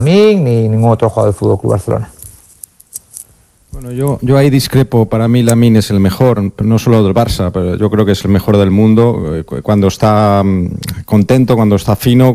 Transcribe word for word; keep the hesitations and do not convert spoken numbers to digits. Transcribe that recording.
ni ningún otro jugador del Fútbol Club Barcelona. Bueno, yo, yo ahí discrepo. Para mí Lamine es el mejor, no solo del Barça, pero yo creo que es el mejor del mundo. Cuando está contento, cuando está fino,